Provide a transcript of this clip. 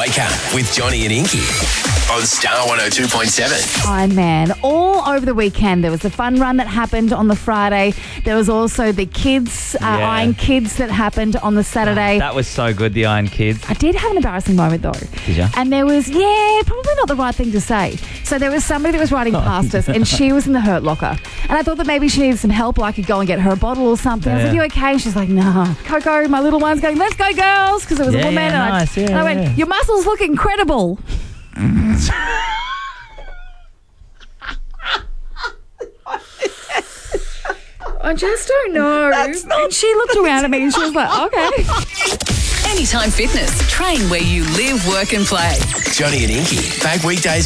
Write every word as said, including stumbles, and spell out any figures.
Wake Up with Johnny and Inky on Star one oh two point seven. Iron Man. All over the weekend, there was the fun run that happened on the Friday. There was also the kids, uh, Yeah. Iron Kids that happened on the Saturday. That was so good, the Iron Kids. I did have an embarrassing moment though. Did ya? And there was, yeah, probably not the right thing to say. So there was somebody that was riding past us and she was in the hurt locker. And I thought that maybe she needed some help, or I could go and get her a bottle or something. I was Yeah. like, you okay? And she's like, nah. Coco, my little one's going, let's go girls, because it was Yeah, a woman. yeah, and nice. I, Yeah, and I went, yeah. your muscles look incredible. I just don't know. That's not- and she looked around at me and she was like, okay. Anytime Fitness. Train where you live, work and play. Johnny and Inky, back weekdays